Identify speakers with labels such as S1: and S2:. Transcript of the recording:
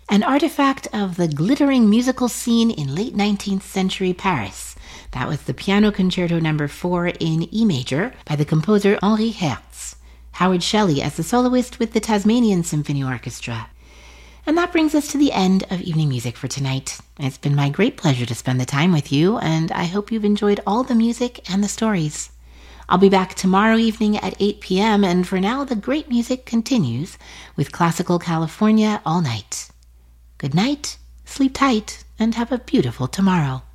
S1: an artifact of the glittering musical scene in late 19th century Paris. That was the Piano Concerto No. 4 in E major by the composer Henri Herz. Howard Shelley as the soloist with the Tasmanian Symphony Orchestra. And that brings us to the end of Evening Music for tonight. It's been my great pleasure to spend the time with you, and I hope you've enjoyed all the music and the stories. I'll be back tomorrow evening at 8 p.m., and for now, the great music continues with Classical California all night. Good night, sleep tight, and have a beautiful tomorrow.